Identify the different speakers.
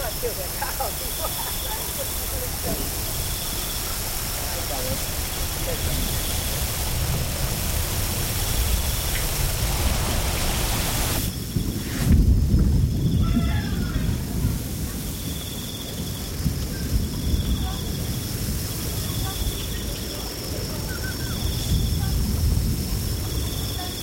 Speaker 1: เกี่ยวกับข้าวที่ว่าอะไรคนที่ไม่เจอ